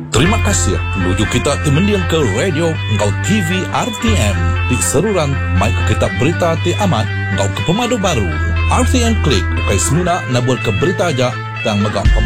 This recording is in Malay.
Terima kasih menuju kita temendiang ke radio ngau TV RTM di seruran mai ke kitab berita ti amat ngau ke pemadu baru RTM Klik ukai semina na buat ke berita aja dan megak